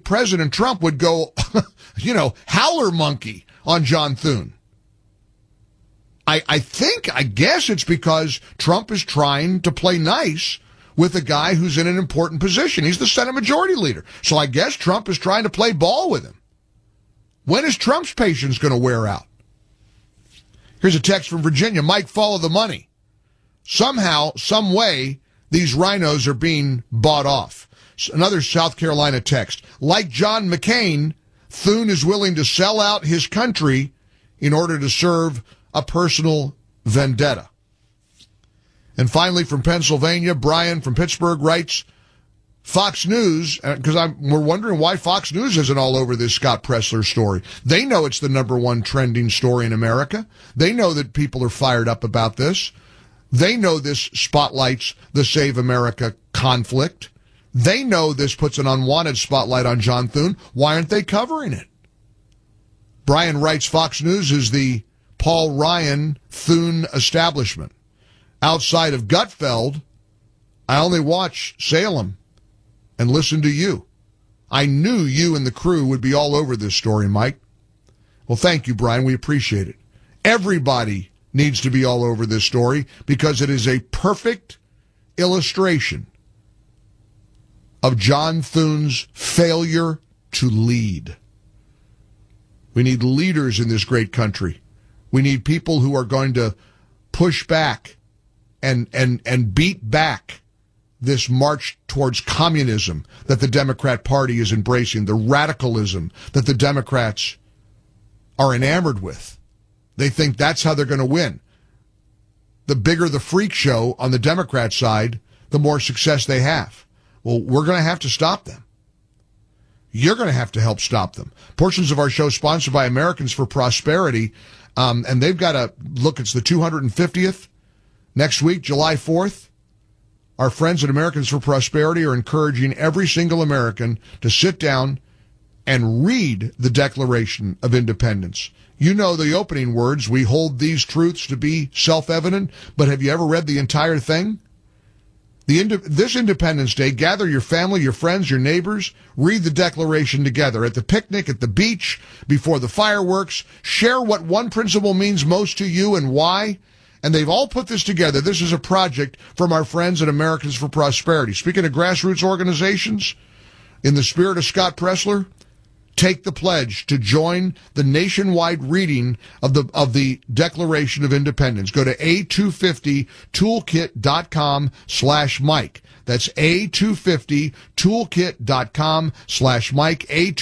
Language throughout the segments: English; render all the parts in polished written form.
think President Trump would go, howler monkey on John Thune. I guess it's because Trump is trying to play nice with a guy who's in an important position. He's the Senate Majority Leader. So I guess Trump is trying to play ball with him. When is Trump's patience going to wear out? Here's a text from Virginia. Mike, follow the money. Somehow, some way, these rhinos are being bought off. Another South Carolina text. Like John McCain, Thune is willing to sell out his country in order to serve a personal vendetta. And finally, from Pennsylvania, Brian from Pittsburgh writes, Fox News, because we're wondering why Fox News isn't all over this Scott Presler story. They know it's the number one trending story in America. They know that people are fired up about this. They know this spotlights the Save America conflict. They know this puts an unwanted spotlight on John Thune. Why aren't they covering it? Brian writes, Fox News is the Paul Ryan Thune establishment. Outside of Gutfeld, I only watch Salem and listen to you. I knew you and the crew would be all over this story, Mike. Well, thank you, Brian. We appreciate it. Everybody needs to be all over this story because it is a perfect illustration of John Thune's failure to lead. We need leaders in this great country. We need people who are going to push back and beat back this march towards communism that the Democrat Party is embracing, the radicalism that the Democrats are enamored with. They think that's how they're going to win. The bigger the freak show on the Democrat side, the more success they have. Well, we're going to have to stop them. You're going to have to help stop them. Portions of our show sponsored by Americans for Prosperity, and they've got a look, it's the 250th. Next week, July 4th, our friends at Americans for Prosperity are encouraging every single American to sit down and read the Declaration of Independence. You know the opening words, we hold these truths to be self-evident, but have you ever read the entire thing? This Independence Day, gather your family, your friends, your neighbors, read the Declaration together at the picnic, at the beach, before the fireworks, share what one principle means most to you and why. And they've all put this together. This is a project from our friends at Americans for Prosperity. Speaking of grassroots organizations, in the spirit of Scott Presler, take the pledge to join the nationwide reading of the Declaration of Independence. Go to a250toolkit.com/Mike. That's a250toolkit.com/Mike,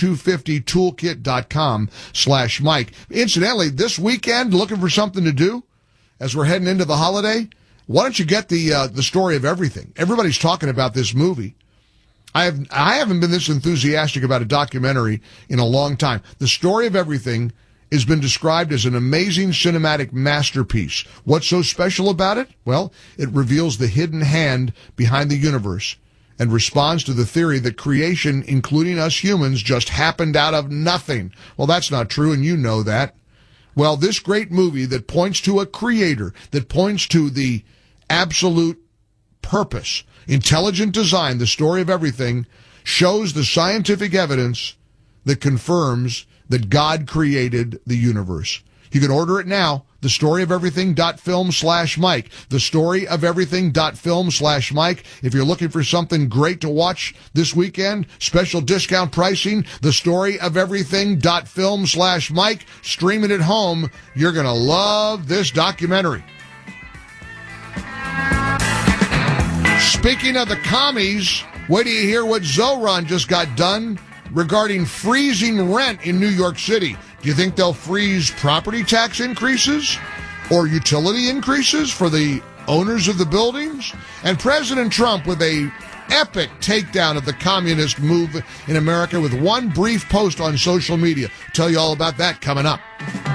a250toolkit.com/Mike. Incidentally, this weekend, looking for something to do as we're heading into the holiday, why don't you get the Story of Everything? Everybody's talking about this movie. I haven't been this enthusiastic about a documentary in a long time. The Story of Everything has been described as an amazing cinematic masterpiece. What's so special about it? Well, it reveals the hidden hand behind the universe and responds to the theory that creation, including us humans, just happened out of nothing. Well, that's not true, and you know that. Well, this great movie that points to a creator, that points to the absolute purpose, intelligent design, the Story of Everything, shows the scientific evidence that confirms that God created the universe. You can order it now, thestoryofeverything.film/Mike, thestoryofeverything.film/Mike. If you're looking for something great to watch this weekend, special discount pricing, thestoryofeverything.film/Mike. Stream it at home. You're going to love this documentary. Speaking of the commies, wait till you hear what Zoran just got done regarding freezing rent in New York City. Do you think they'll freeze property tax increases or utility increases for the owners of the buildings? And President Trump with a epic takedown of the communist move in America with one brief post on social media. Tell you all about that coming up.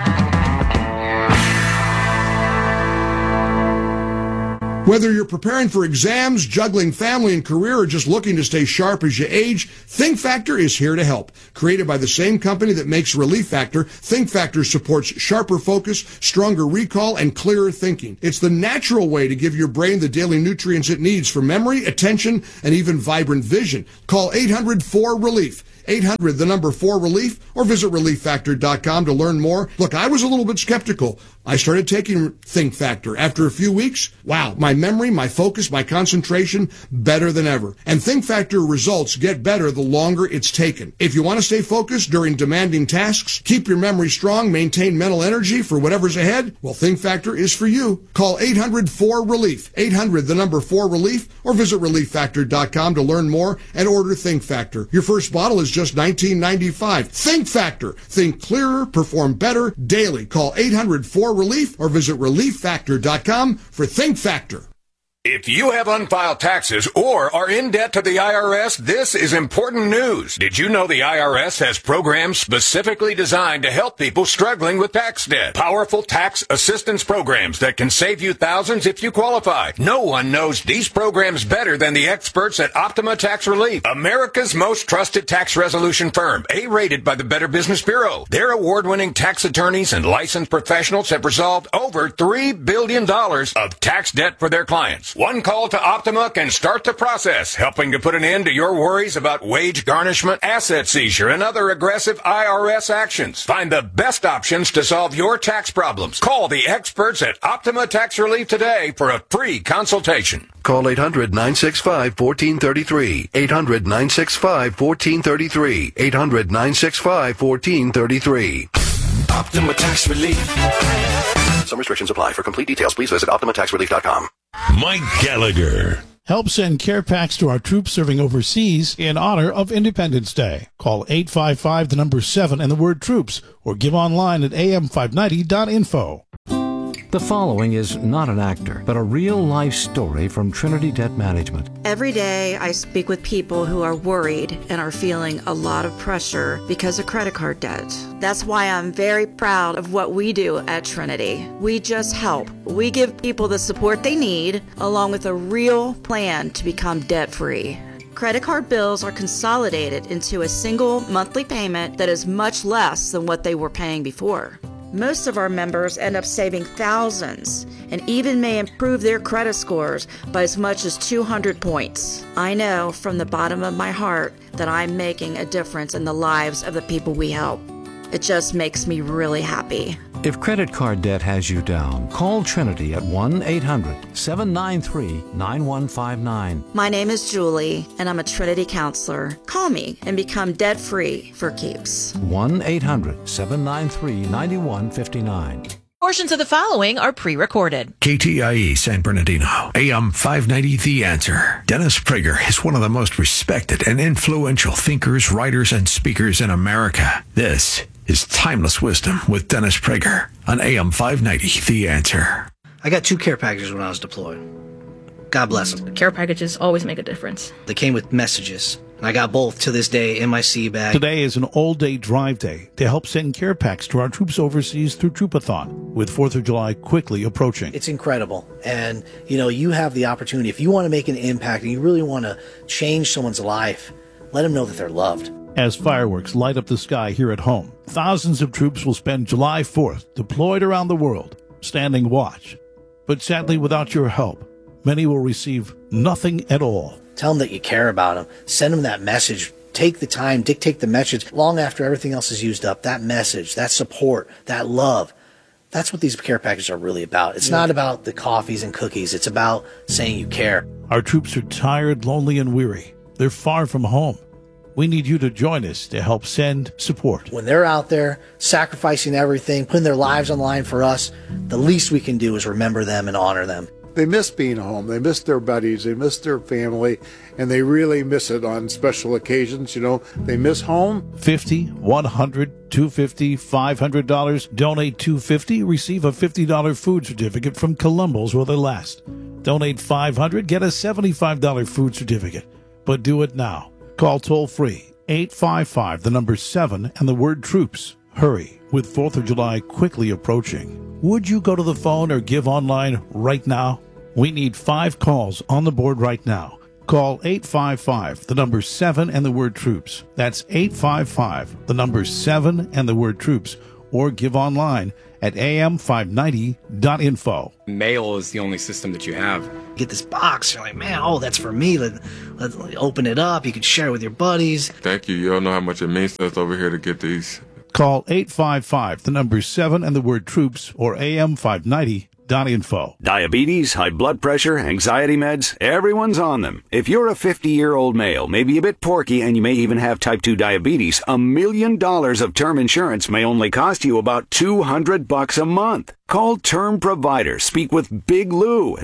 Whether you're preparing for exams, juggling family and career, or just looking to stay sharp as you age, Think Factor is here to help. Created by the same company that makes Relief Factor, Think Factor supports sharper focus, stronger recall, and clearer thinking. It's the natural way to give your brain the daily nutrients it needs for memory, attention, and even vibrant vision. Call 800-4-RELIEF. 800 the number 4 relief, or visit relieffactor.com to learn more. Look, I was a little bit skeptical. I started taking Think Factor. After a few weeks, wow, my memory, my focus, my concentration, better than ever. And Think Factor results get better the longer it's taken. If you want to stay focused during demanding tasks, keep your memory strong, maintain mental energy for whatever's ahead, well, Think Factor is for you. Call 800-4RELIEF, 800 the number 4 relief, or visit relieffactor.com to learn more and order Think Factor. Your first bottle is just $19.95. Think Factor. Think clearer, perform better daily. Call 800-4RELIEF or visit relieffactor.com for Think Factor. If you have unfiled taxes or are in debt to the IRS, this is important news. Did you know the IRS has programs specifically designed to help people struggling with tax debt? Powerful tax assistance programs that can save you thousands if you qualify. No one knows these programs better than the experts at Optima Tax Relief, America's most trusted tax resolution firm, A-rated by the Better Business Bureau. Their award-winning tax attorneys and licensed professionals have resolved over $3 billion of tax debt for their clients. One call to Optima can start the process, helping to put an end to your worries about wage garnishment, asset seizure, and other aggressive IRS actions. Find the best options to solve your tax problems. Call the experts at Optima Tax Relief today for a free consultation. Call 800-965-1433. 800-965-1433. 800-965-1433. Optima Tax Relief. Some restrictions apply. For complete details, please visit OptimaTaxRelief.com. Mike Gallagher. Help send care packs to our troops serving overseas in honor of Independence Day. Call 855 the number 7 and the word troops, or give online at am590.info. The following is not an actor, but a real-life story from Trinity Debt Management. Every day I speak with people who are worried and are feeling a lot of pressure because of credit card debt. That's why I'm very proud of what we do at Trinity. We just help. We give people the support they need, along with a real plan to become debt-free. Credit card bills are consolidated into a single monthly payment that is much less than what they were paying before. Most of our members end up saving thousands and even may improve their credit scores by as much as 200 points. I know from the bottom of my heart that I'm making a difference in the lives of the people we help. It just makes me really happy. If credit card debt has you down, call Trinity at 1-800-793-9159. My name is Julie, and I'm a Trinity counselor. Call me and become debt-free for keeps. 1-800-793-9159. Portions of the following are pre-recorded. KTIE San Bernardino, AM 590 The Answer. Dennis Prager is one of the most respected and influential thinkers, writers, and speakers in America. This is Timeless Wisdom with Dennis Prager on AM 590 The Answer. I got 2 care packages when I was deployed. God bless them. Care packages always make a difference. They came with messages, and I got both to this day in my sea bag. Today is an all-day drive day to help send care packs to our troops overseas through Troopathon, with 4th of July quickly approaching. It's incredible. And, you have the opportunity. If you want to make an impact and you really want to change someone's life, let them know that they're loved. As fireworks light up the sky here at home, thousands of troops will spend July 4th deployed around the world, standing watch. But sadly, without your help, many will receive nothing at all. Tell them that you care about them. Send them that message. Take the time, dictate the message long after everything else is used up. That message, that support, that love. That's what these care packages are really about. It's not about the coffees and cookies. It's about saying you care. Our troops are tired, lonely, and weary. They're far from home. We need you to join us to help send support. When they're out there sacrificing everything, putting their lives on the line for us, the least we can do is remember them and honor them. They miss being home. They miss their buddies. They miss their family, and they really miss it on special occasions. They miss home. $50, $100, $250, $500. Donate $250, receive a $50 food certificate from Columbo's while they last. Donate $500, get a $75 food certificate. But do it now. Call toll-free 855 the number 7 and the word troops. Hurry, with 4th of July quickly approaching. Would you go to the phone or give online right now? We need 5 calls on the board right now. Call 855 the number 7 and the word troops. That's 855 the number 7 and the word troops. or give online at am590.info. Mail is the only system that you have. Get this box, you're like, man, oh, that's for me. Let's open it up. You can share it with your buddies. Thank you. You all know how much it means to us over here to get these. Call 855, the number 7 and the word troops, or am590.info. Diabetes, high blood pressure, anxiety meds, everyone's on them. If you're a 50-year-old male, maybe a bit porky, and you may even have type 2 diabetes, $1 million of term insurance may only cost you about $200 a month. Call Term Provider. Speak with Big Lou at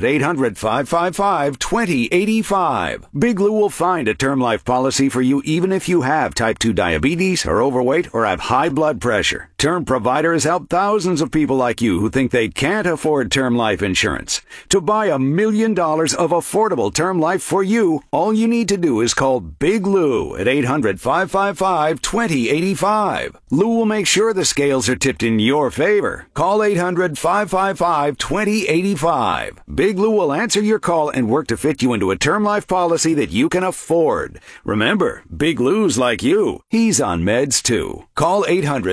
800-555-2085. Big Lou will find a term life policy for you even if you have type 2 diabetes, are overweight, or have high blood pressure. Term Provider has helped thousands of people like you who think they can't afford term life insurance. To buy $1 million of affordable term life for you, all you need to do is call Big Lou at 800-555-2085. Lou will make sure the scales are tipped in your favor. Call 800-555-2085. Big Lou will answer your call and work to fit you into a term life policy that you can afford. Remember, Big Lou's like you. He's on meds too. Call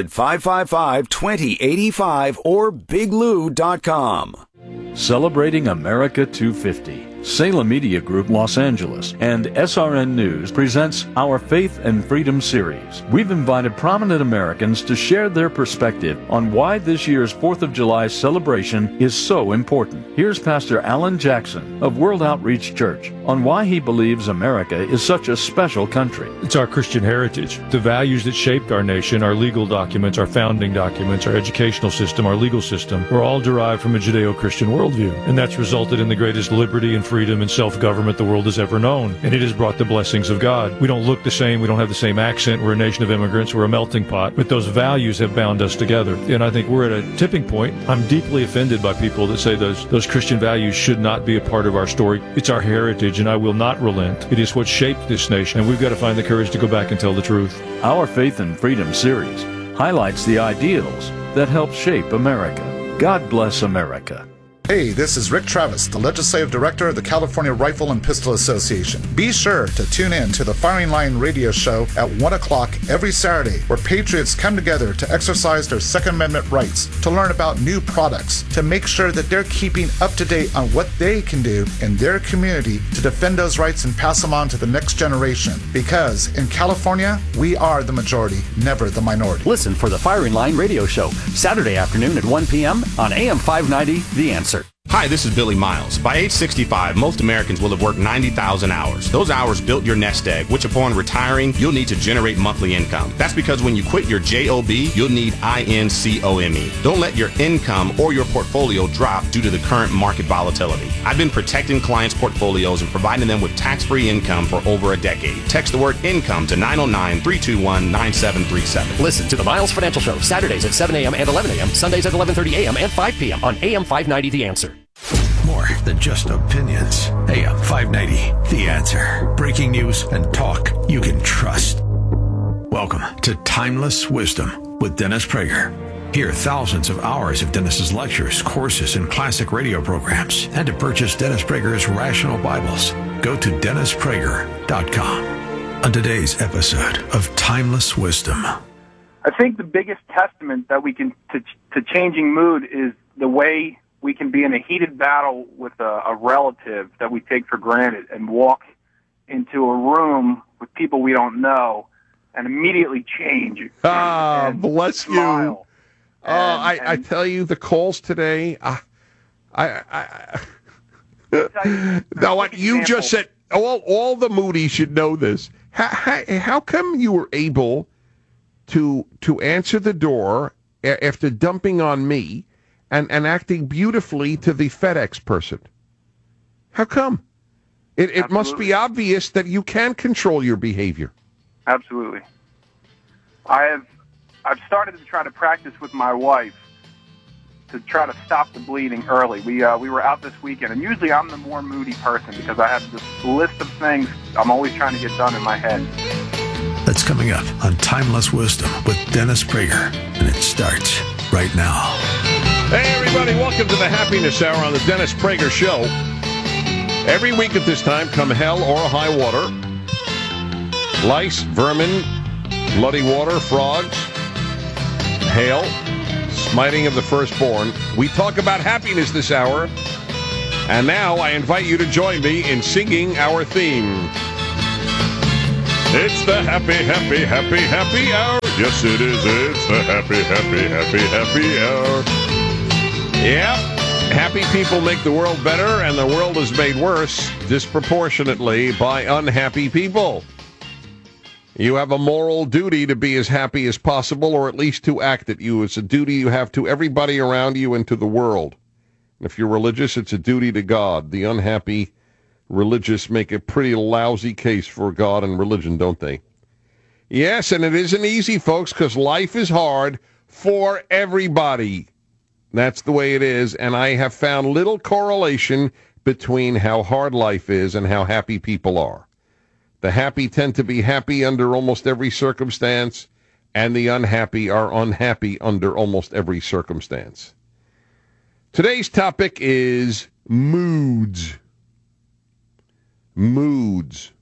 800-555-2085 or biglou.com. Celebrating America 250. Salem Media Group Los Angeles and SRN News presents our Faith and Freedom series. We've invited prominent Americans to share their perspective on why this year's 4th of July celebration is so important. Here's Pastor Alan Jackson of World Outreach Church on why he believes America is such a special country. It's our Christian heritage, the values that shaped our nation, our legal documents, our founding documents, our educational system, our legal system, were all derived from a Judeo-Christian worldview. And that's resulted in the greatest liberty and freedom and self-government the world has ever known. And it has brought the blessings of God. We don't look the same. We don't have the same accent. We're a nation of immigrants. We're a melting pot. But those values have bound us together. And I think we're at a tipping point. I'm deeply offended by people that say those Christian values should not be a part of our story. It's our heritage, and I will not relent. It is what shaped this nation, and we've got to find the courage to go back and tell the truth. Our Faith and Freedom series highlights the ideals that help shape America. God bless America. Hey, this is Rick Travis, the Legislative Director of the California Rifle and Pistol Association. Be sure to tune in to the Firing Line radio show at 1 o'clock every Saturday, where patriots come together to exercise their Second Amendment rights, to learn about new products, to make sure that they're keeping up to date on what they can do in their community to defend those rights and pass them on to the next generation. Because in California, we are the majority, never the minority. Listen for the Firing Line radio show, Saturday afternoon at 1 p.m. on AM 590, The Answer. Hi, this is Billy Miles. By age 65, most Americans will have worked 90,000 hours. Those hours built your nest egg, which upon retiring, you'll need to generate monthly income. That's because when you quit your JOB, you'll need INCOME. Don't let your income or your portfolio drop due to the current market volatility. I've been protecting clients' portfolios and providing them with tax-free income for over a decade. Text the word income to 909-321-9737. Listen to the Miles Financial Show, Saturdays at 7 a.m. and 11 a.m., Sundays at 11:30 a.m. and 5 p.m. on AM 590 The Answer. More than just opinions. AM 590, The Answer. Breaking news and talk you can trust. Welcome to Timeless Wisdom with Dennis Prager. Hear thousands of hours of Dennis's lectures, courses, and classic radio programs. And to purchase Dennis Prager's Rational Bibles, go to DennisPrager.com. On today's episode of Timeless Wisdom. I think the biggest testament that we can to changing mood is the way we can be in a heated battle with a relative that we take for granted and walk into a room with people we don't know and immediately change. And bless you. I tell you, the calls today, now what you just said, all the Moody's should know this. How come you were able to answer the door after dumping on me and acting beautifully to the FedEx person? How come? It must be obvious that you can control your behavior. Absolutely. I've started to try to practice with my wife to try to stop the bleeding early. We were out this weekend, and usually I'm the more moody person because I have this list of things I'm always trying to get done in my head. That's coming up on Timeless Wisdom with Dennis Prager, and it starts right now. Hey, everybody, welcome to the Happiness Hour on the Dennis Prager Show. Every week at this time, come hell or high water, lice, vermin, bloody water, frogs, hail, smiting of the firstborn. We talk about happiness this hour. And now I invite you to join me in singing our theme. It's the happy, happy, happy, happy hour. Yes, it is. It's the happy, happy, happy, happy hour. Yep. Happy people make the world better, and the world is made worse disproportionately by unhappy people. You have a moral duty to be as happy as possible, or at least to act it. It's a duty you have to everybody around you and to the world. If you're religious, it's a duty to God. The unhappy religious make a pretty lousy case for God and religion, don't they? Yes, and it isn't easy, folks, because life is hard for everybody. That's the way it is, and I have found little correlation between how hard life is and how happy people are. The happy tend to be happy under almost every circumstance, and the unhappy are unhappy under almost every circumstance. Today's topic is moods. Moods.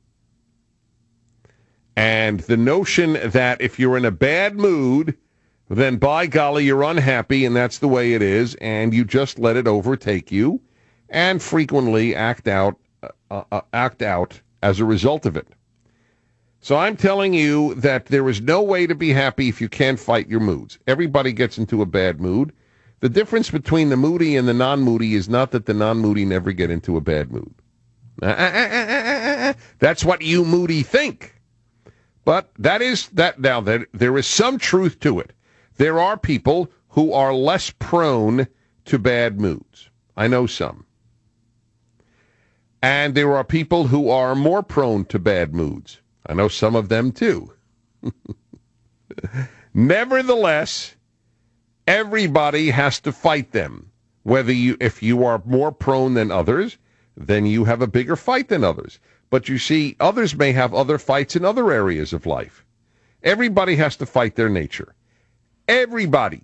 And the notion that if you're in a bad mood, then by golly, you're unhappy, and that's the way it is, and you just let it overtake you, and frequently act out as a result of it. So I'm telling you that there is no way to be happy if you can't fight your moods. Everybody gets into a bad mood. The difference between the moody and the non-moody is not that the non-moody never get into a bad mood. That's what you moody think. But there is some truth to it. There are people who are less prone to bad moods. I know some. And there are people who are more prone to bad moods. I know some of them too. Nevertheless, everybody has to fight them. If you are more prone than others, then you have a bigger fight than others. But you see, others may have other fights in other areas of life. Everybody has to fight their nature. Everybody.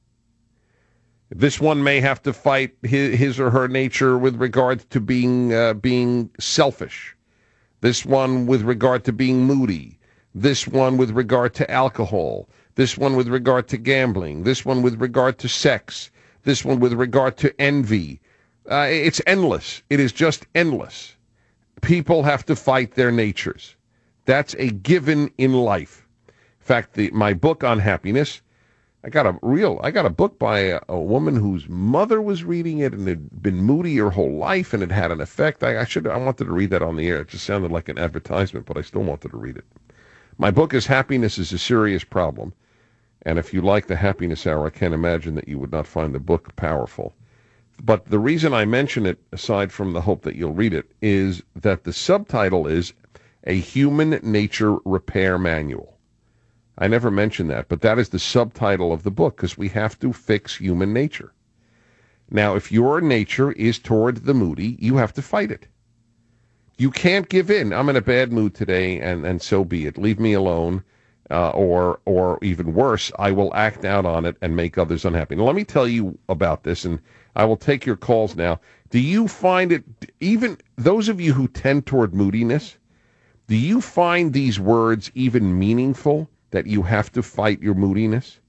This one may have to fight his or her nature with regard to being selfish. This one with regard to being moody. This one with regard to alcohol. This one with regard to gambling. This one with regard to sex. This one with regard to envy. It's endless. It is just endless. People have to fight their natures. That's a given in life. In fact, my book on happiness, I got a book by a woman whose mother was reading it and had been moody her whole life, and it had an effect. I wanted to read that on the air. It just sounded like an advertisement, but I still wanted to read it. My book is Happiness is a Serious Problem. And if you like the Happiness Hour, I can't imagine that you would not find the book powerful. But the reason I mention it, aside from the hope that you'll read it, is that the subtitle is A Human Nature Repair Manual. I never mentioned that, but that is the subtitle of the book, because we have to fix human nature. Now, if your nature is toward the moody, you have to fight it. You can't give in. I'm in a bad mood today, and so be it. Leave me alone, or even worse, I will act out on it and make others unhappy. Now, let me tell you about this, and I will take your calls now. Do you find it, even those of you who tend toward moodiness, do you find these words even meaningful, that you have to fight your moodiness?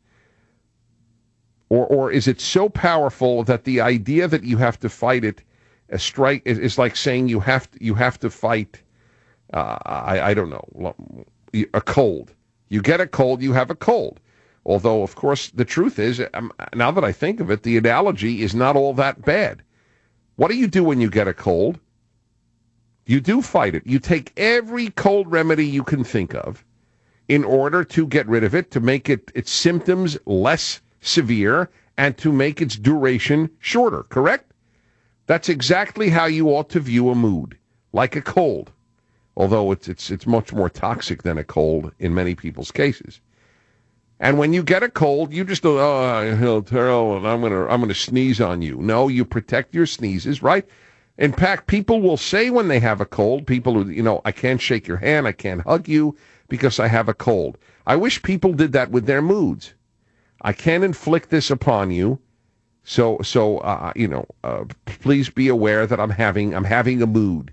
Or is it so powerful that the idea that you have to fight it is like saying you have to fight, I don't know, a cold. You get a cold, you have a cold. Although, of course, the truth is, now that I think of it, the analogy is not all that bad. What do you do when you get a cold? You do fight it. You take every cold remedy you can think of in order to get rid of it, to make its symptoms less severe, and to make its duration shorter, correct? That's exactly how you ought to view a mood, like a cold, although it's much more toxic than a cold in many people's cases. And when you get a cold, you just go, oh, terrible, and I'm gonna sneeze on you. No, you protect your sneezes, right? In fact, people will say when they have a cold, people who, I can't shake your hand, I can't hug you, because I have a cold. I wish people did that with their moods. I can't inflict this upon you, so please be aware that I'm having a mood.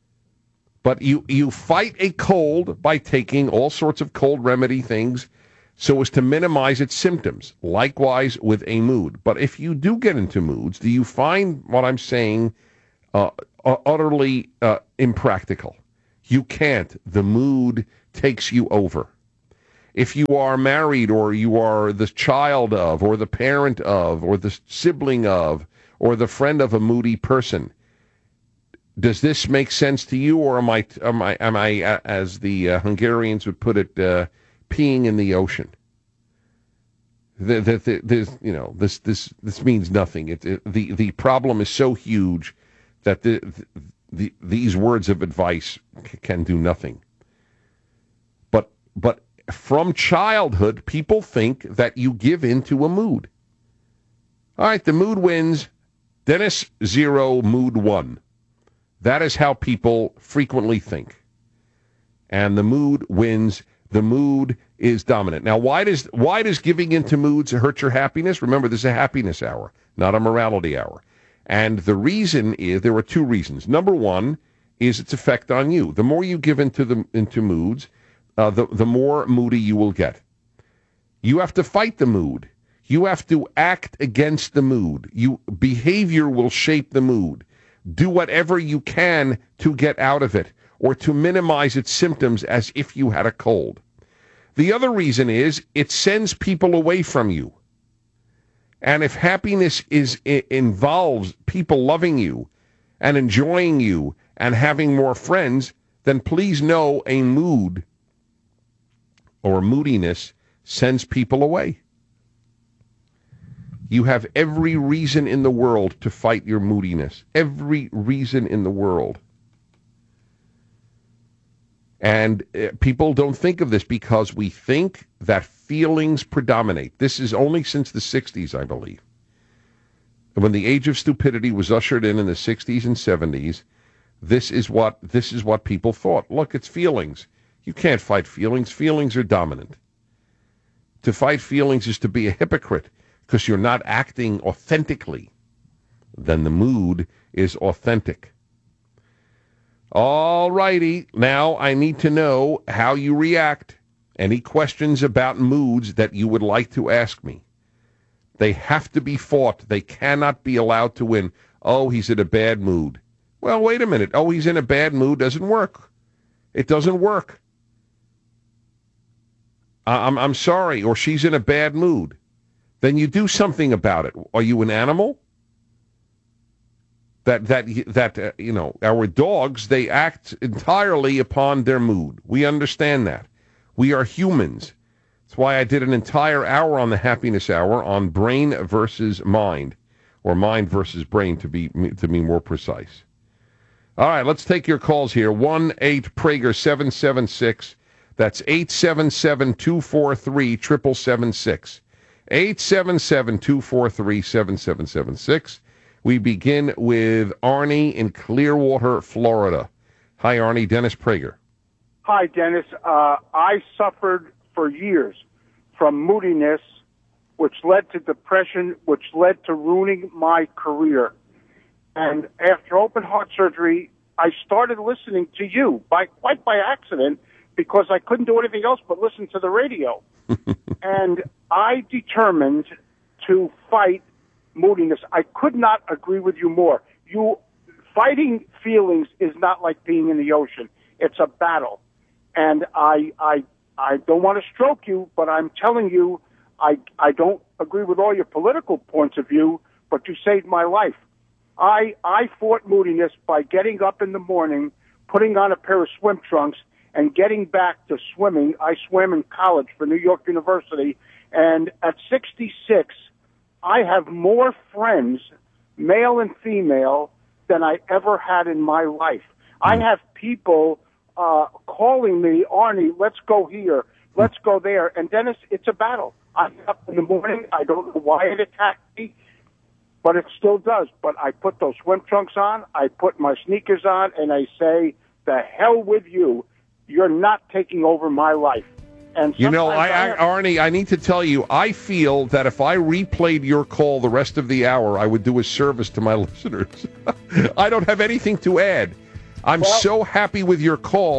But you fight a cold by taking all sorts of cold remedy things, so as to minimize its symptoms. Likewise with a mood. But if you do get into moods, do you find what I'm saying utterly impractical? You can't. The mood takes you over. If you are married, or you are the child of, or the parent of, or the sibling of, or the friend of a moody person, does this make sense to you, or am I as the Hungarians would put it, peeing in the ocean? This means nothing. The problem is so huge that these words of advice can do nothing. But from childhood, people think that you give in to a mood. All right, the mood wins. Dennis 0, mood 1. That is how people frequently think. And the mood wins. The mood is dominant. Now, why does giving into moods hurt your happiness? Remember, this is a happiness hour, not a morality hour. And the reason is, there are two reasons. Number one is its effect on you. The more you give into moods, the more moody you will get. You have to fight the mood. You have to act against the mood. Behavior will shape the mood. Do whatever you can to get out of it, or to minimize its symptoms as if you had a cold. The other reason is it sends people away from you. And if happiness involves people loving you and enjoying you and having more friends, then please know a mood or moodiness sends people away. You have every reason in the world to fight your moodiness. Every reason in the world. And people don't think of this because we think that feelings predominate. This is only since the 60s, I believe. When the age of stupidity was ushered in the 60s and 70s, this is what people thought. Look, it's feelings. You can't fight feelings. Feelings are dominant. To fight feelings is to be a hypocrite, because you're not acting authentically. Then the mood is authentic. All righty. Now I need to know how you react. Any questions about moods that you would like to ask me? They have to be fought. They cannot be allowed to win. Oh, he's in a bad mood. Well, wait a minute. Oh, he's in a bad mood doesn't work. It doesn't work. I'm sorry. Or she's in a bad mood. Then you do something about it. Are you an animal? Our dogs, they act entirely upon their mood. We understand that. We are humans. That's why I did an entire hour on the Happiness Hour on brain versus mind, or mind versus brain to be more precise. All right, let's take your calls here. 1-8-PRAGER-776. That's 877-243-7776. 877-243-7776. We begin with Arnie in Clearwater, Florida. Hi, Arnie. Dennis Prager. Hi, Dennis. I suffered for years from moodiness, which led to depression, which led to ruining my career. And after open heart surgery, I started listening to you quite by accident, because I couldn't do anything else but listen to the radio. And I determined to fight moodiness. I could not agree with you more. Fighting feelings is not like being in the ocean. It's a battle. And I don't want to stroke you, but I'm telling you, I don't agree with all your political points of view, but you saved my life. I fought moodiness by getting up in the morning, putting on a pair of swim trunks, and getting back to swimming. I swam in college for New York University, and at 66, I have more friends, male and female, than I ever had in my life. I have people calling me, Arnie, let's go here, let's go there. And Dennis, it's a battle. I get up in the morning. I don't know why it attacked me, but it still does. But I put those swim trunks on, I put my sneakers on, and I say, the hell with you. You're not taking over my life. And Arnie, I need to tell you, I feel that if I replayed your call the rest of the hour, I would do a service to my listeners. I don't have anything to add. I'm so happy with your call,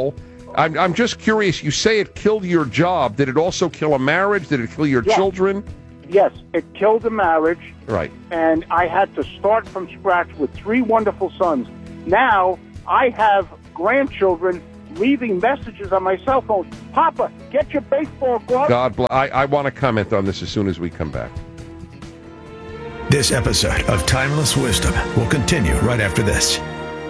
I'm just curious. You say it killed your job. Did it also kill a marriage? Did it kill your children? Yes, it killed the marriage. Right. And I had to start from scratch with 3 wonderful sons. Now I have grandchildren leaving messages on my cell phone. Papa, get your baseball glove. God bless. I want to comment on this as soon as we come back. This episode of Timeless Wisdom will continue right after this.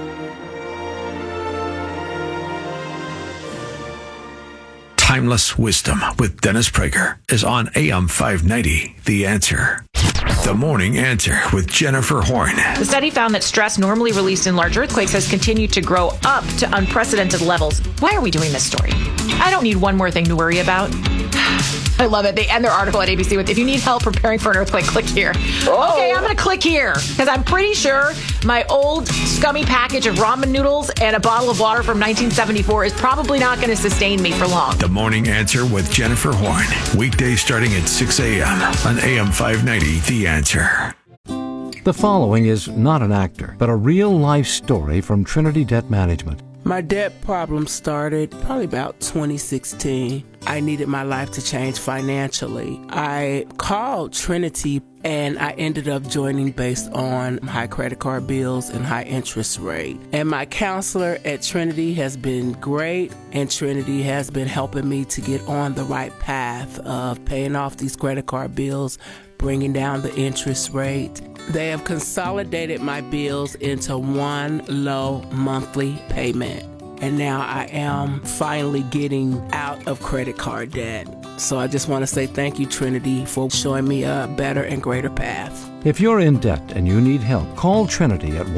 Timeless Wisdom with Dennis Prager is on AM 590, The Answer. The Morning Answer with Jennifer Horn. The study found that stress normally released in large earthquakes has continued to grow up to unprecedented levels. Why are we doing this story? I don't need one more thing to worry about. I love it. They end their article at ABC with, if you need help preparing for an earthquake, click here. Okay, I'm going to click here because I'm pretty sure my old scummy package of ramen noodles and a bottle of water from 1974 is probably not going to sustain me for long. The Morning Answer with Jennifer Horn. Weekdays starting at 6 a.m. on AM 590, The Answer. The following is not an actor, but a real-life story from Trinity Debt Management. My debt problem started probably about 2016. I needed my life to change financially. I called Trinity and I ended up joining based on high credit card bills and high interest rate. And my counselor at Trinity has been great, and Trinity has been helping me to get on the right path of paying off these credit card bills, bringing down the interest rate. They have consolidated my bills into one low monthly payment. And now I am finally getting out of credit card debt. So I just want to say thank you, Trinity, for showing me a better and greater path. If you're in debt and you need help, call Trinity at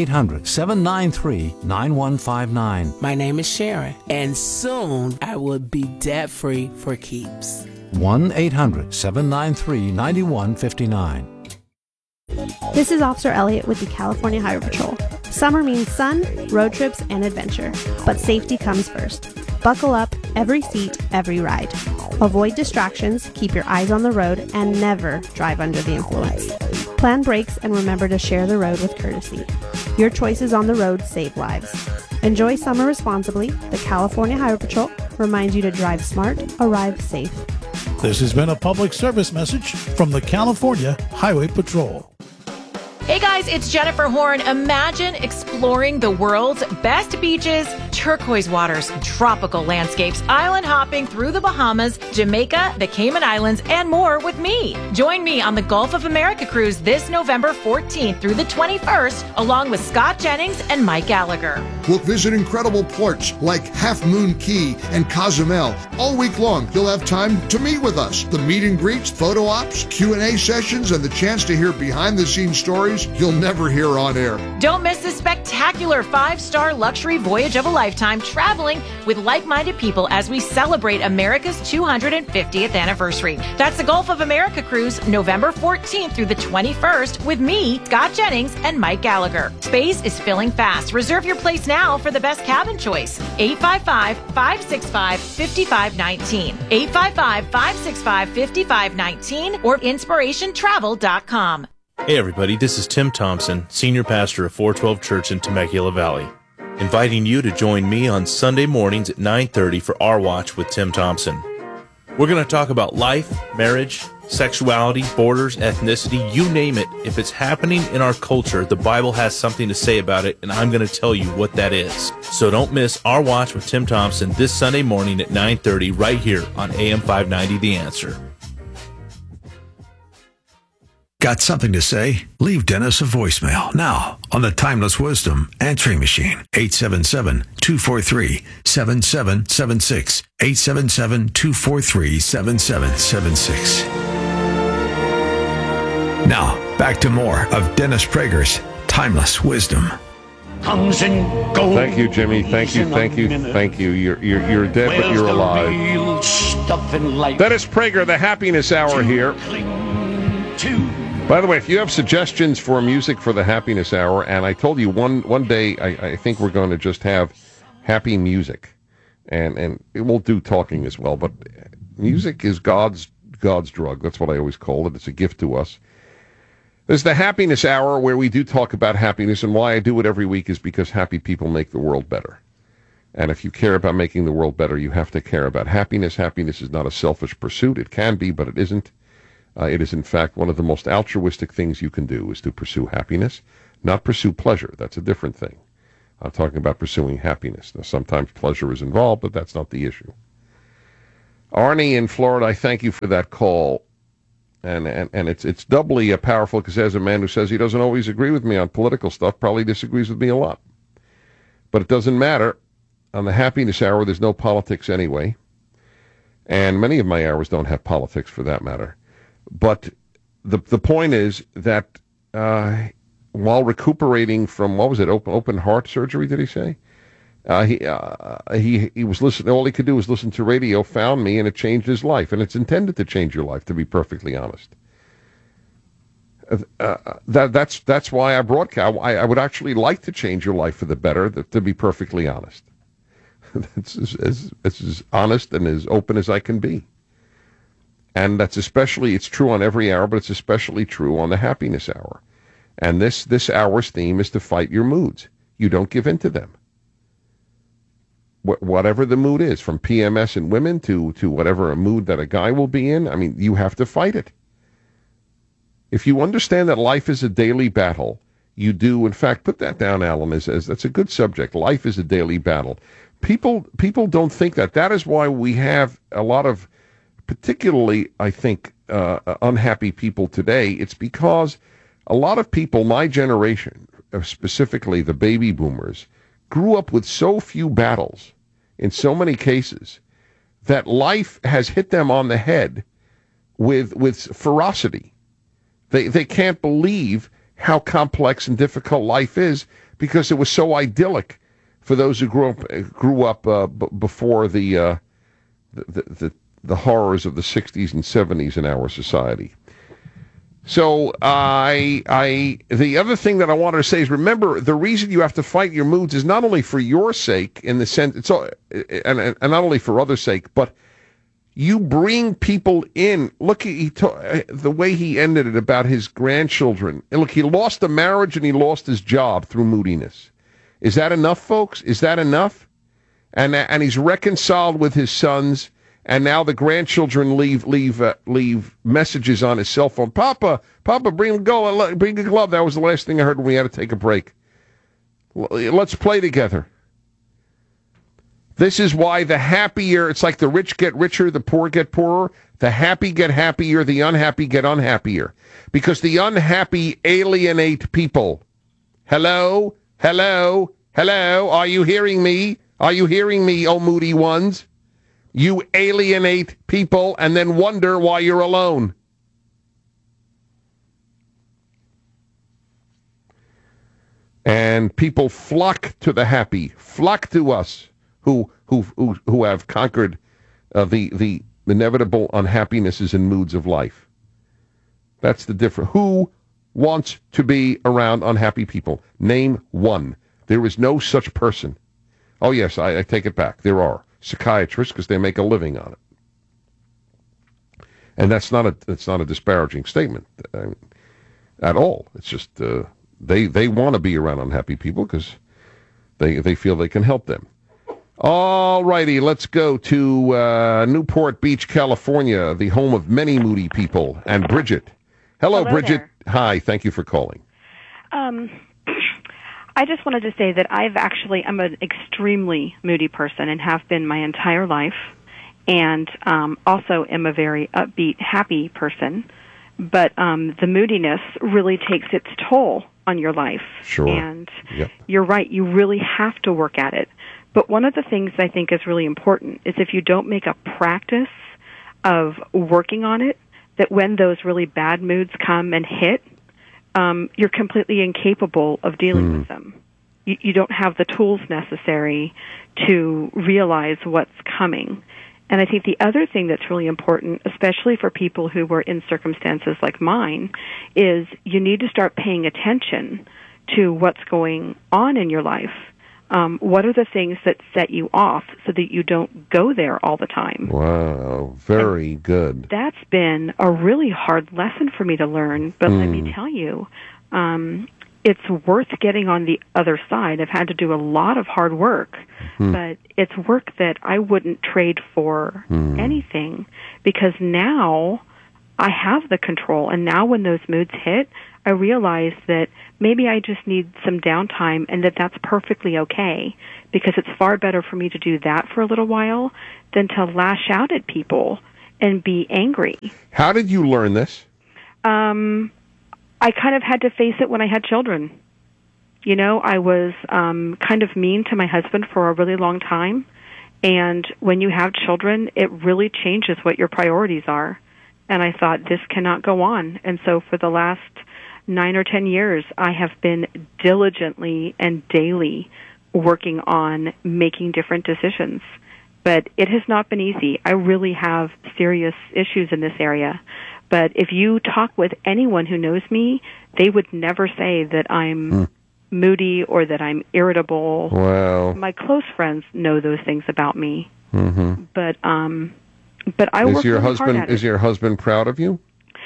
1-800-793-9159. My name is Sharon, and soon I will be debt-free for keeps. 1-800-793-9159. This is Officer Elliott with the California Highway Patrol. Summer means sun, road trips, and adventure, but safety comes first. Buckle up, every seat, every ride. Avoid distractions, keep your eyes on the road, and never drive under the influence. Plan brakes and remember to share the road with courtesy. Your choices on the road save lives. Enjoy summer responsibly. The California Highway Patrol reminds you to drive smart, arrive safe. This has been a public service message from the California Highway Patrol. Hey guys, it's Jennifer Horn. Imagine exploring the world's best beaches, turquoise waters, tropical landscapes, island hopping through the Bahamas, Jamaica, the Cayman Islands, and more with me. Join me on the Gulf of America cruise this November 14th through the 21st, along with Scott Jennings and Mike Gallagher. We'll visit incredible ports like Half Moon Key and Cozumel. All week long, you'll have time to meet with us. The meet and greets, photo ops, Q&A sessions, and the chance to hear behind-the-scenes stories you'll never hear on air. Don't miss this spectacular 5-star luxury voyage of a lifetime, traveling with like-minded people as we celebrate America's 250th anniversary. That's the Gulf of America cruise, November 14th through the 21st, with me, Scott Jennings, and Mike Gallagher. Space is filling fast. Reserve your place now for the best cabin choice. 855-565-5519. 855-565-5519 or inspirationtravel.com. Hey everybody, this is Tim Thompson, Senior Pastor of 412 Church in Temecula Valley, inviting you to join me on Sunday mornings at 9:30 for Our Watch with Tim Thompson. We're going to talk about life, marriage, sexuality, borders, ethnicity, you name it. If it's happening in our culture, the Bible has something to say about it, and I'm going to tell you what that is. So don't miss Our Watch with Tim Thompson this Sunday morning at 9:30 right here on AM 590 The Answer. Got something to say? Leave Dennis a voicemail now on the Timeless Wisdom answering machine. 877-243-7776. 877-243-7776. Now, back to more of Dennis Prager's Timeless Wisdom. Thank you, Jimmy. Thank you. You're dead, but you're alive. Dennis Prager, the Happiness Hour here. By the way, if you have suggestions for music for the Happiness Hour, and I told you one day I think we're going to just have happy music, and we'll do talking as well, but music is God's drug. That's what I always call it. It's a gift to us. There's the Happiness Hour where we do talk about happiness, and why I do it every week is because happy people make the world better. And if you care about making the world better, you have to care about happiness. Happiness is not a selfish pursuit. It can be, but it isn't. It is, in fact, one of the most altruistic things you can do is to pursue happiness, not pursue pleasure. That's a different thing. I'm talking about pursuing happiness. Now, sometimes pleasure is involved, but that's not the issue. Arnie in Florida, I thank you for that call. And it's doubly powerful because as a man who says he doesn't always agree with me on political stuff, probably disagrees with me a lot. But it doesn't matter. On the happiness hour, there's no politics anyway. And many of my hours don't have politics for that matter. But the point is that while recuperating from, what was it, open heart surgery, did he say? He was listening. All he could do was listen to radio, found me, and it changed his life. And it's intended to change your life, to be perfectly honest. That's why I broadcast. I would actually like to change your life for the better, to be perfectly honest. It's as honest and as open as I can be. And that's especially, it's true on every hour, but it's especially true on the happiness hour. And this hour's theme is to fight your moods. You don't give in to them. Whatever the mood is, from PMS in women to whatever a mood that a guy will be in, I mean, you have to fight it. If you understand that life is a daily battle, you do, in fact, put that down, Alan, as that's a good subject. Life is a daily battle. People don't think that. That is why we have a lot of, particularly, I think, unhappy people today. It's because a lot of people, my generation, specifically the baby boomers, grew up with so few battles, in so many cases, that life has hit them on the head with ferocity. They can't believe how complex and difficult life is because it was so idyllic for those who grew up before the horrors of the 60s and 70s in our society. So the other thing that I wanted to say is, remember, the reason you have to fight your moods is not only for your sake, in the sense, and not only for others' sake, but you bring people in. Look, the way he ended it about his grandchildren. And look, he lost the marriage and he lost his job through moodiness. Is that enough, folks? Is that enough? And he's reconciled with his sons. And now the grandchildren leave messages on his cell phone. Papa, bring a glove. That was the last thing I heard when we had to take a break. Let's play together. This is why the happier, it's like the rich get richer, the poor get poorer. The happy get happier, the unhappy get unhappier. Because the unhappy alienate people. Hello? Hello? Hello? Are you hearing me? Are you hearing me, oh moody ones? You alienate people and then wonder why you're alone. And people flock to the happy, flock to us who have conquered the inevitable unhappinesses and moods of life. That's the difference. Who wants to be around unhappy people? Name one. There is no such person. Oh yes, I take it back. There are psychiatrists because they make a living on it, and that's not a disparaging statement at all. It's just they want to be around unhappy people because they feel they can help them. All righty, let's go to Newport Beach, California, the home of many moody people, and Bridget. Hello Bridget. There. Hi, thank you for calling. I just wanted to say that I'm an extremely moody person and have been my entire life, and also am a very upbeat, happy person. But the moodiness really takes its toll on your life. Sure. And You're right, you really have to work at it. But one of the things I think is really important is if you don't make a practice of working on it, that when those really bad moods come and hit, you're completely incapable of dealing with them. You don't have the tools necessary to realize what's coming. And I think the other thing that's really important, especially for people who were in circumstances like mine, is you need to start paying attention to what's going on in your life. What are the things that set you off so that you don't go there all the time? Wow, very good. That's been a really hard lesson for me to learn, but let me tell you, it's worth getting on the other side. I've had to do a lot of hard work, but it's work that I wouldn't trade for anything, because now I have the control. And now when those moods hit, I realize that maybe I just need some downtime, and that's perfectly okay, because it's far better for me to do that for a little while than to lash out at people and be angry. How did you learn this? I kind of had to face it when I had children. You know, I was kind of mean to my husband for a really long time, and when you have children, it really changes what your priorities are. And I thought, this cannot go on. And so for the last 9 or 10 years, I have been diligently and daily working on making different decisions. But it has not been easy. I really have serious issues in this area. But if you talk with anyone who knows me, they would never say that I'm moody or that I'm irritable. Wow. My close friends know those things about me. But I Is work your really husband hard at is it. your husband proud of you?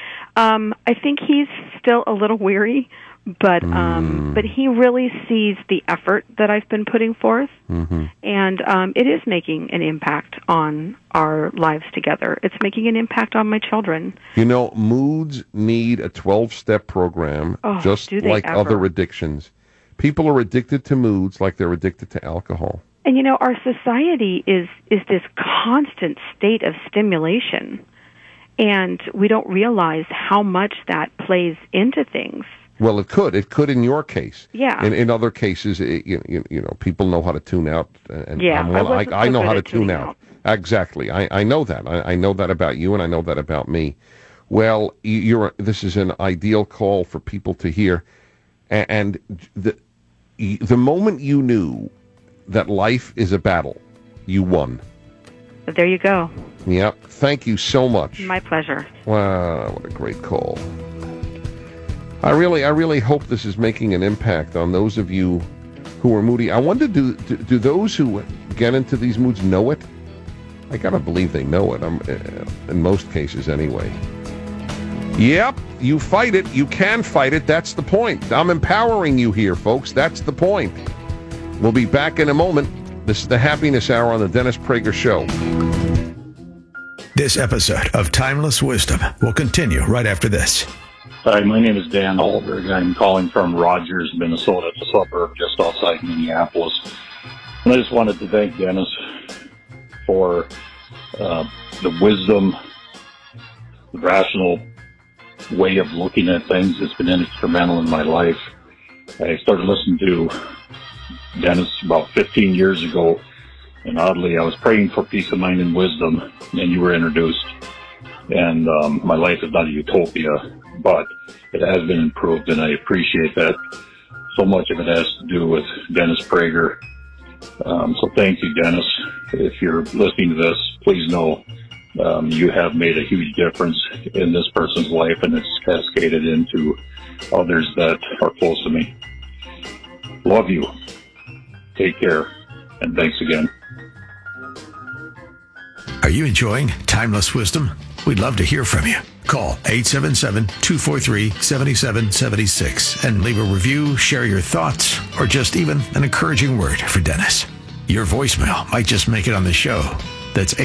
I think he's still a little weary, but he really sees the effort that I've been putting forth, and it is making an impact on our lives together. It's making an impact on my children. You know, moods need a 12-step program, just do they like ever. other addictions. People are addicted to moods like they're addicted to alcohol. And you know, our society is this constant state of stimulation, and we don't realize how much that plays into things. Well, it could. It could in your case. Yeah. In other cases, you know, people know how to tune out. And Yeah, I know so how good to at tune tuning out. Exactly. I know that. I know that about you, and I know that about me. Well, this is an ideal call for people to hear. And the moment you knew that life is a battle, you won. But there you go. Yep. Thank you so much. My pleasure. Wow, what a great call. I really hope this is making an impact on those of you who are moody. I wonder, do those who get into these moods know it? I gotta believe they know it. In most cases, anyway. Yep, you fight it. You can fight it. That's the point. I'm empowering you here, folks. That's the point. We'll be back in a moment. This is the Happiness Hour on the Dennis Prager Show. This episode of Timeless Wisdom will continue right after this. Hi, my name is Dan Holberg. I'm calling from Rogers, Minnesota, a suburb just outside Minneapolis. And I just wanted to thank Dennis for the wisdom, the rational way of looking at things that's been instrumental in my life. I started listening to Dennis about 15 years ago, and oddly, I was praying for peace of mind and wisdom, and you were introduced. And my life is not a utopia, but it has been improved, and I appreciate that. So much of it has to do with Dennis Prager. So thank you, Dennis. If you're listening to this, please know you have made a huge difference in this person's life, and it's cascaded into others that are close to me. Love you. Take care, and thanks again. Are you enjoying Timeless Wisdom? We'd love to hear from you. Call 877-243-7776 and leave a review, share your thoughts, or just even an encouraging word for Dennis. Your voicemail might just make it on the show. That's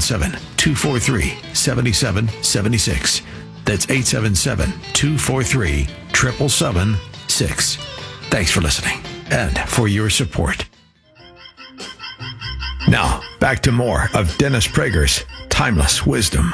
877-243-7776. That's 877-243-7776. Thanks for listening and for your support. Now, back to more of Dennis Prager's Timeless Wisdom.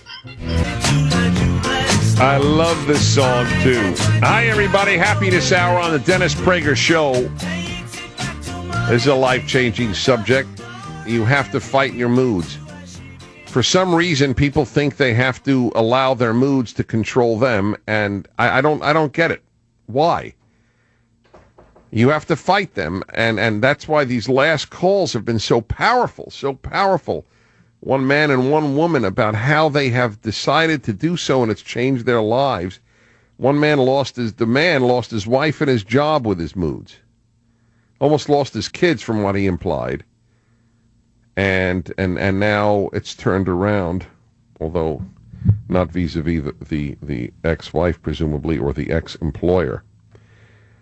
I love this song, too. Hi, everybody. Happiness Hour on the Dennis Prager Show. This is a life-changing subject. You have to fight your moods. For some reason, people think they have to allow their moods to control them, and I don't get it. Why? You have to fight them, and that's why these last calls have been so powerful, so powerful. One man and one woman about how they have decided to do so, and it's changed their lives. One man lost his wife and his job with his moods. Almost lost his kids from what he implied. And now it's turned around, although not vis-a-vis the ex-wife, presumably, or the ex-employer.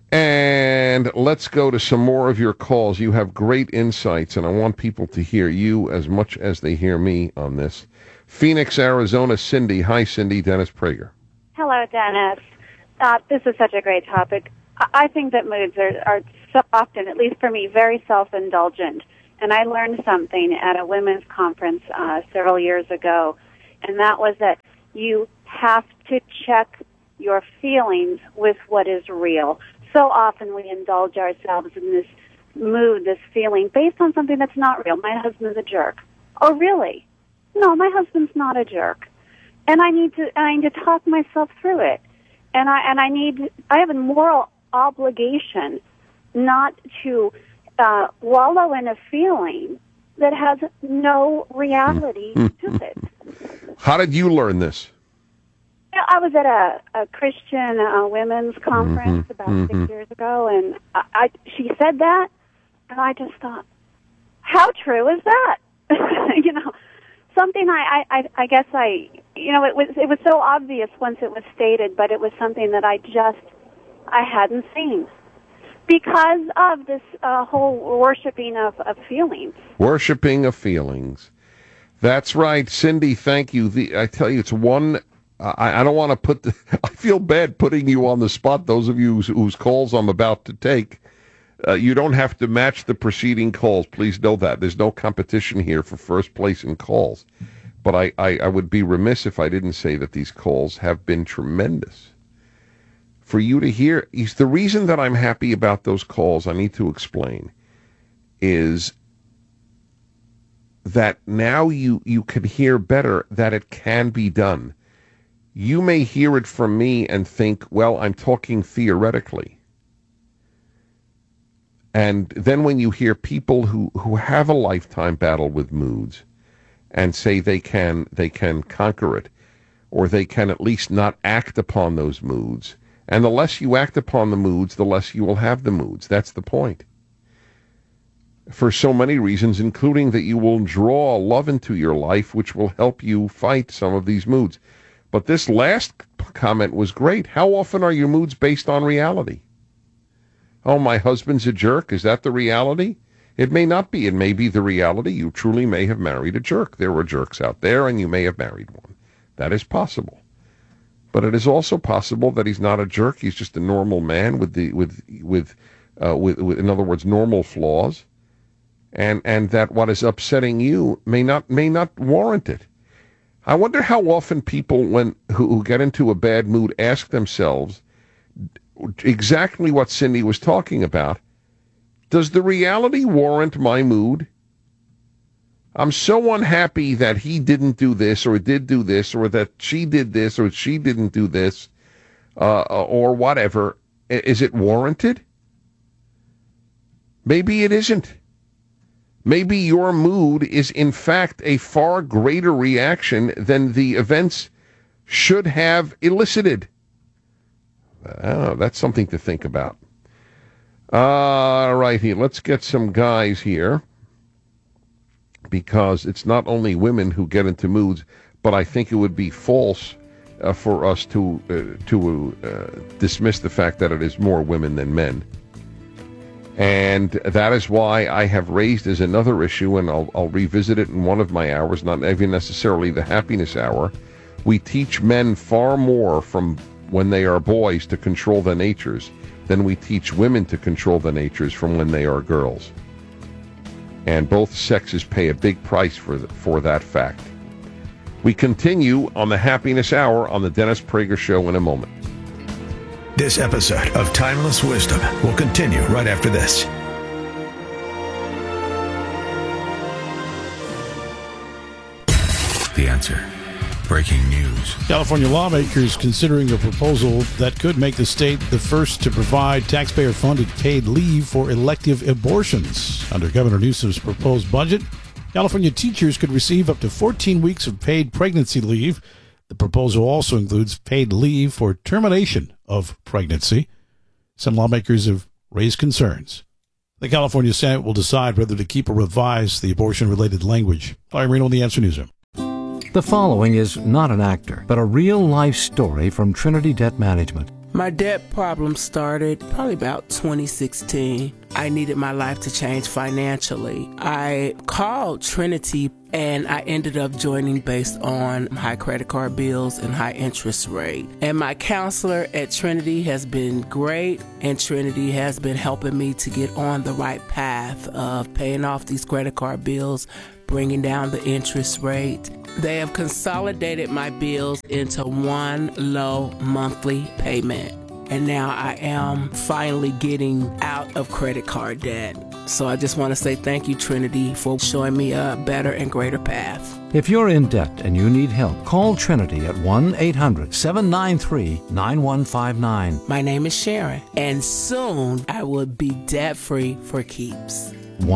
And let's go to some more of your calls. You have great insights, and I want people to hear you as much as they hear me on this. Phoenix, Arizona, Cindy. Hi, Cindy. Dennis Prager. Hello, Dennis. This is such a great topic. I think that moods are so often, at least for me, very self-indulgent. And I learned something at a women's conference several years ago, and that was that you have to check your feelings with what is real. So often we indulge ourselves in this mood, this feeling, based on something that's not real. My husband's a jerk. Oh, really? No, my husband's not a jerk. And I need to talk myself through it. And I have a moral obligation not to wallow in a feeling that has no reality to it. How did you learn this? I was at a Christian women's conference about 6 years ago, and she said that, and I just thought, how true is that? Something I guess it was so obvious once it was stated, but it was something that I hadn't seen because of this whole worshiping of feelings. Worshipping of feelings. That's right, Cindy. Thank you. I tell you, it's one. I don't want to I feel bad putting you on the spot. Those of you whose calls I'm about to take, you don't have to match the preceding calls. Please know that. There's no competition here for first place in calls. But I would be remiss if I didn't say that these calls have been tremendous. For you to hear, the reason that I'm happy about those calls, I need to explain, is that now you can hear better that it can be done. You may hear it from me and think, well, I'm talking theoretically. And then when you hear people who have a lifetime battle with moods and say they can conquer it, or they can at least not act upon those moods, and the less you act upon the moods, the less you will have the moods. That's the point. For so many reasons, including that you will draw love into your life, which will help you fight some of these moods. But this last comment was great. How often are your moods based on reality? Oh, my husband's a jerk. Is that the reality? It may not be. It may be the reality. You truly may have married a jerk. There were jerks out there, and you may have married one. That is possible. But it is also possible that he's not a jerk. He's just a normal man with in other words, normal flaws, and that what is upsetting you may not warrant it. I wonder how often people who get into a bad mood ask themselves exactly what Cindy was talking about. Does the reality warrant my mood? I'm so unhappy that he didn't do this or did do this, or that she did this or she didn't do this, or whatever. Is it warranted? Maybe it isn't. Maybe your mood is in fact a far greater reaction than the events should have elicited. That's something to think about. All right, let's get some guys here, because it's not only women who get into moods, but I think it would be false for us to dismiss the fact that it is more women than men. And that is why I have raised as another issue, and I'll revisit it in one of my hours, not even necessarily the happiness hour. We teach men far more from when they are boys to control their natures than we teach women to control their natures from when they are girls. And both sexes pay a big price for that fact. We continue on the Happiness Hour on the Dennis Prager Show in a moment. This episode of Timeless Wisdom will continue right after this. The Answer. Breaking news. California lawmakers considering a proposal that could make the state the first to provide taxpayer-funded paid leave for elective abortions. Under Governor Newsom's proposed budget, California teachers could receive up to 14 weeks of paid pregnancy leave. The proposal also includes paid leave for termination of pregnancy. Some lawmakers have raised concerns. The California Senate will decide whether to keep or revise the abortion-related language. I'm Reno in the Answer Newsroom. The following is not an actor, but a real-life story from Trinity Debt Management. My debt problem started probably about 2016. I needed my life to change financially. I called Trinity and I ended up joining based on high credit card bills and high interest rate. And my counselor at Trinity has been great, and Trinity has been helping me to get on the right path of paying off these credit card bills, bringing down the interest rate. They have consolidated my bills into one low monthly payment. And now I am finally getting out of credit card debt. So I just want to say thank you, Trinity, for showing me a better and greater path. If you're in debt and you need help, call Trinity at 1-800-793-9159. My name is Sharon, and soon I will be debt-free for keeps.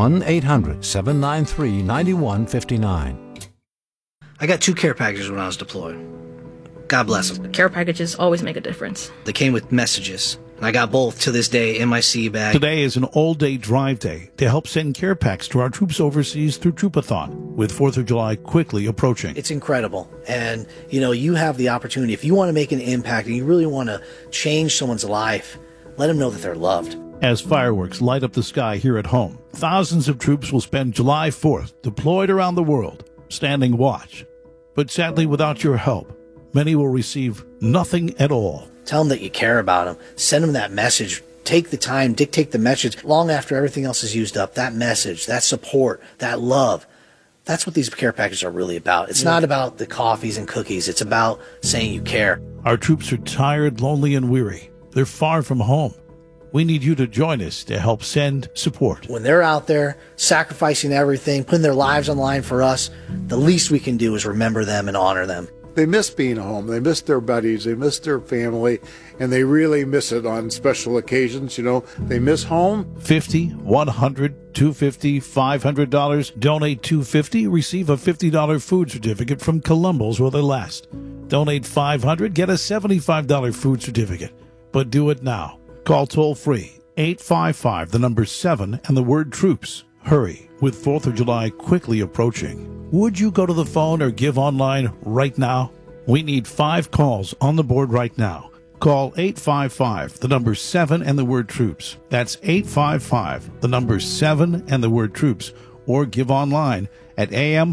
1-800-793-9159. I got 2 care packages when I was deployed. God bless them. Care packages always make a difference. They came with messages, and I got both to this day in my sea bag. Today is an all-day drive day to help send care packs to our troops overseas through Troopathon, with 4th of July quickly approaching. It's incredible. And, you have the opportunity. If you want to make an impact and you really want to change someone's life, let them know that they're loved. As fireworks light up the sky here at home, thousands of troops will spend July 4th deployed around the world, standing watch. But sadly, without your help, many will receive nothing at all. Tell them that you care about them. Send them that message. Take the time, dictate the message long after everything else is used up. That message, that support, that love. That's what these care packages are really about. It's not about the coffees and cookies. It's about saying you care. Our troops are tired, lonely, and weary. They're far from home. We need you to join us to help send support. When they're out there sacrificing everything, putting their lives on the line for us, the least we can do is remember them and honor them. They miss being home. They miss their buddies. They miss their family, and they really miss it on special occasions. They miss home. $50, $100, $250, $500. Donate $250, receive a $50 food certificate from Columbus while they last. Donate $500, get a $75 food certificate. But do it now. Call toll-free 855, the number 7, and the word troops. Hurry, with 4th of July quickly approaching. Would you go to the phone or give online right now? We need 5 calls on the board right now. Call 855, the number 7, and the word troops. That's 855, the number 7, and the word troops. Or give online at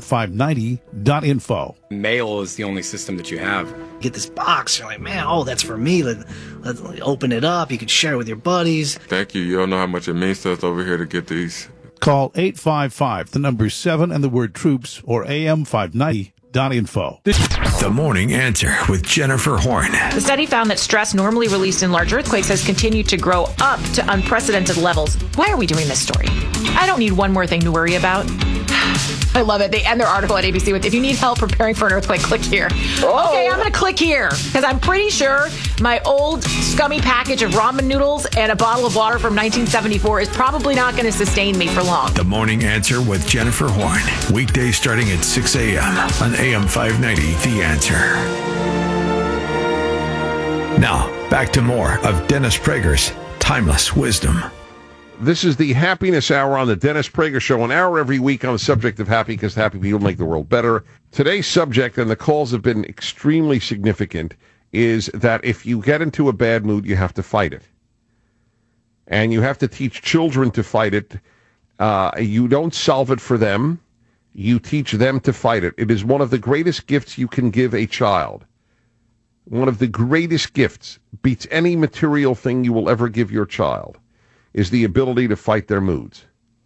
am590.info. Mail is the only system that you have. Get this box, you're like, man, that's for me. Let's open it up. You can share it with your buddies. Thank you. You don't know how much it means to us over here to get these. Call 855, the number 7, and the word troops, or am590.info. The Morning Answer with Jennifer Horn. The study found that stress normally released in large earthquakes has continued to grow up to unprecedented levels. Why are we doing this story? I don't need one more thing to worry about. I love it. They end their article at ABC with, if you need help preparing for an earthquake, click here. Okay, I'm going to click here because I'm pretty sure my old scummy package of ramen noodles and a bottle of water from 1974 is probably not going to sustain me for long. The Morning Answer with Jennifer Horn. Weekdays starting at 6 a.m. on AM 590, The Answer. Now, back to more of Dennis Prager's Timeless Wisdom. This is the Happiness Hour on the Dennis Prager Show, an hour every week on the subject of happy, because happy people make the world better. Today's subject, and the calls have been extremely significant, is that if you get into a bad mood, you have to fight it. And you have to teach children to fight it. You don't solve it for them. You teach them to fight it. It is one of the greatest gifts you can give a child. One of the greatest gifts, beats any material thing you will ever give your child, is the ability to fight their moods.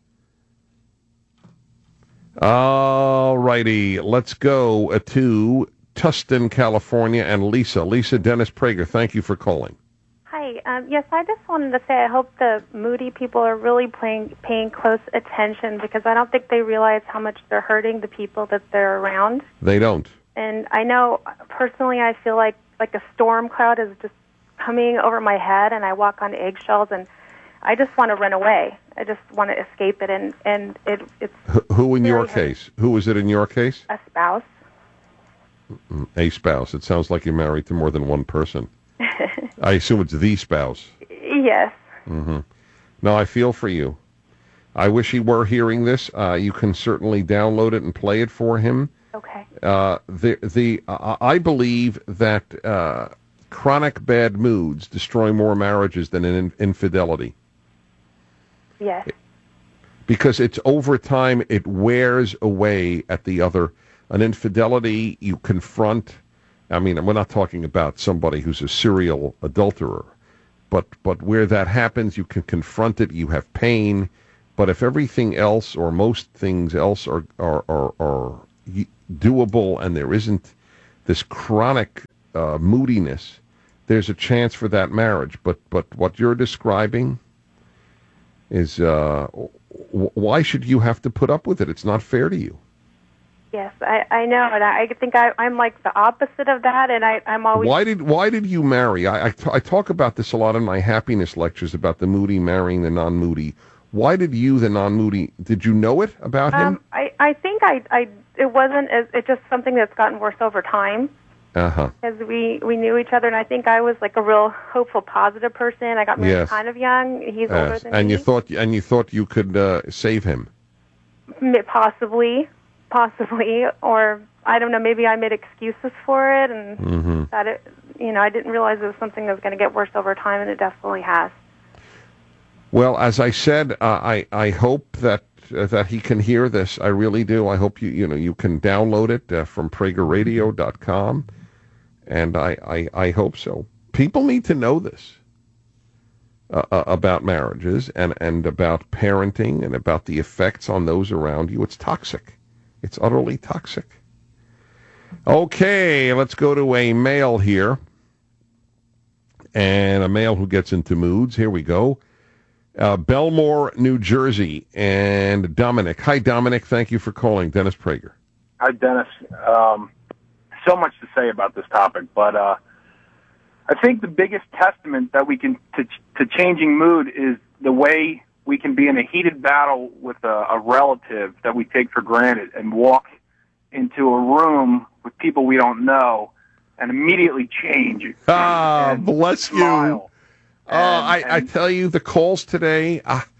All righty, let's go to Tustin, California, and Lisa. Lisa, Dennis Prager, thank you for calling. Hi. Yes, I just wanted to say I hope the moody people are really paying close attention, because I don't think they realize how much they're hurting the people that they're around. They don't. And I know, personally, I feel like a storm cloud is just coming over my head, and I walk on eggshells, and I just want to run away. I just want to escape it, and it's... Who in your case? Who was it in your case? A spouse. A spouse. It sounds like you're married to more than one person. I assume it's the spouse. Yes. Mm-hmm. No, I feel for you. I wish he were hearing this. You can certainly download it and play it for him. Okay. I believe that chronic bad moods destroy more marriages than infidelity. Yes. Because it's over time, it wears away at the other. An infidelity, you confront. I mean, we're not talking about somebody who's a serial adulterer, but where that happens, you can confront it. You have pain, but if everything else or most things else are doable, and there isn't this chronic moodiness, there's a chance for that marriage. But what you're describing is why should you have to put up with it? It's not fair to you. Yes, I know, and I think I'm like the opposite of that, and I'm always... Why did you marry? I talk about this a lot in my happiness lectures about the moody marrying the non-moody. Why did you, the non-moody, did you know it about him? I think it wasn't, it's just something that's gotten worse over time. Uh-huh. Because we knew each other, and I think I was like a real hopeful, positive person. I got married kind of young. He's older than me. You thought you could save him? Possibly, or I don't know. Maybe I made excuses for it, and that it, I didn't realize it was something that was going to get worse over time, and it definitely has. Well, as I said, I hope that he can hear this. I really do. I hope you can download it from PragerRadio.com. And I hope so. People need to know this about marriages and about parenting and about the effects on those around you. It's toxic. It's utterly toxic. Okay, let's go to a male here. And a male who gets into moods. Here we go. Belmore, New Jersey. And Dominic. Hi, Dominic. Thank you for calling. Dennis Prager. Hi, Dennis. So much to say about this topic, but I think the biggest testament that we can to changing mood is the way we can be in a heated battle with a relative that we take for granted and walk into a room with people we don't know and immediately change. And bless smile. you. I tell you, the calls today.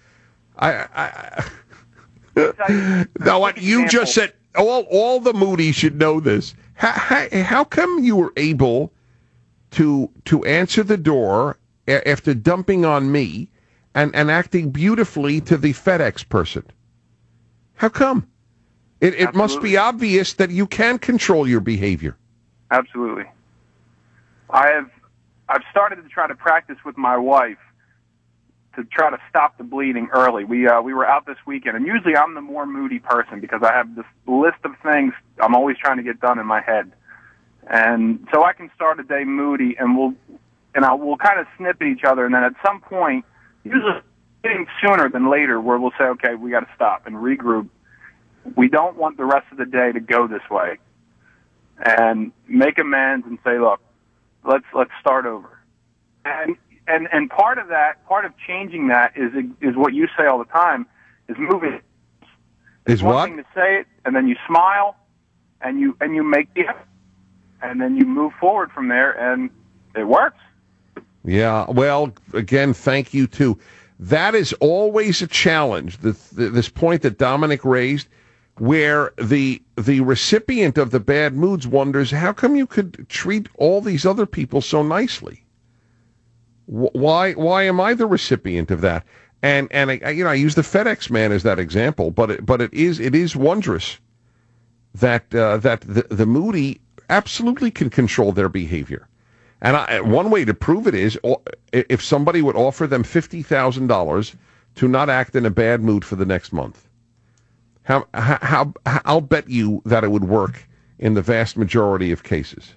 Now, what you just said. All the Moody should know this. How come you were able to answer the door after dumping on me and acting beautifully to the FedEx person? How come? It must be obvious that you can control your behavior. Absolutely. I've started to try to practice with my wife to try to stop the bleeding early. We were out this weekend, and usually I'm the more moody person because I have this list of things I'm always trying to get done in my head. And so I can start a day moody, and we'll kind of snip at each other, and then at some point, usually getting sooner than later, where we'll say, okay, we got to stop and regroup. We don't want the rest of the day to go this way, and make amends and say, look, let's start over. And part of changing that is what you say all the time, is moving. Is one what? thing to say it, and then you smile, and you make the effort, and then you move forward from there, and it works. Yeah. Well, again, thank you too. That is always a challenge. This point that Dominic raised, where the recipient of the bad moods wonders, how come you could treat all these other people so nicely? Why am I the recipient of that? And I use the FedEx man as that example, but it is wondrous that the moody absolutely can control their behavior. And one way to prove it is if somebody would offer them $50,000 to not act in a bad mood for the next month. How I'll bet you that it would work in the vast majority of cases.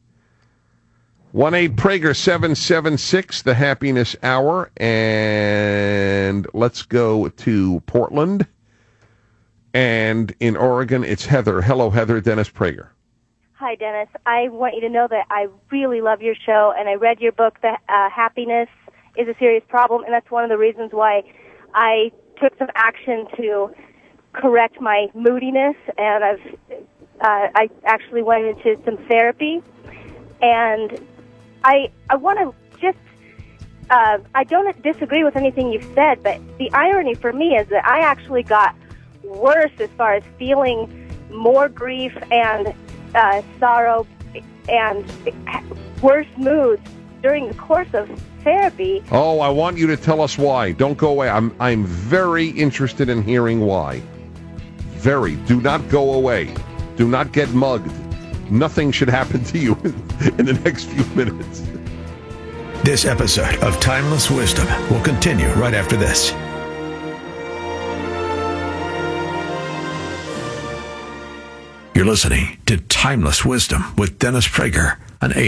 1-8-PRAGER-776, the Happiness Hour, and let's go to Portland. And in Oregon, it's Heather. Hello, Heather. Dennis Prager. Hi, Dennis. I want you to know that I really love your show, and I read your book, Happiness is a Serious Problem, and that's one of the reasons why I took some action to correct my moodiness, and I actually went into some therapy, and I want to just, I don't disagree with anything you've said, but the irony for me is that I actually got worse as far as feeling more grief and sorrow and worse moods during the course of therapy. Oh, I want you to tell us why. Don't go away. I'm very interested in hearing why. Very. Do not go away. Do not get mugged. Nothing should happen to you in the next few minutes. This episode of Timeless Wisdom will continue right after this. You're listening to Timeless Wisdom with Dennis Prager on AM